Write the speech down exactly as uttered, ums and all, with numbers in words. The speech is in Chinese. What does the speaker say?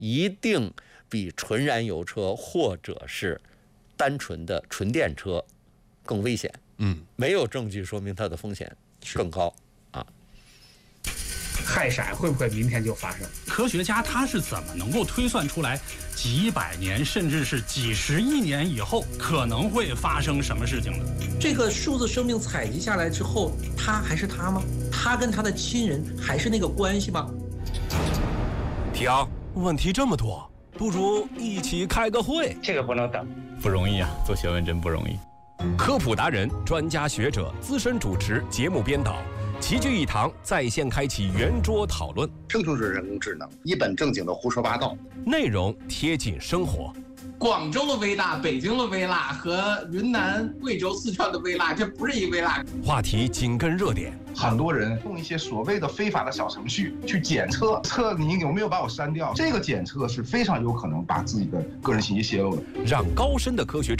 一定比纯燃油车或者是单纯的纯电车更危险。 嗯， 没有证据说明它的风险更高啊。 氦闪会不会明天就发生？ 科学家他是怎么能够推算出来几百年甚至是几十亿年以后可能会发生什么事情的？ 这个数字生命采集下来之后，他还是他吗？他跟他的亲人还是那个关系吗？ 提昂，问题这么多，不如一起开个会。 这个不能等， 不容易啊，做学问真不容易。 科普达人、专家学者、资深主持、节目编导齐聚一堂，在线开启圆桌讨论。 生成式人工智能一本正经的胡说八道， 内容贴近生活。 广州的微辣、北京的微辣和云南、贵州、四川的微辣，这不是一微辣。 话题紧跟热点。 很多人用一些所谓的非法的小程序去检测，测你有没有把我删掉。这个检测是非常有可能把自己的个人信息泄露的。 让高深的科学知识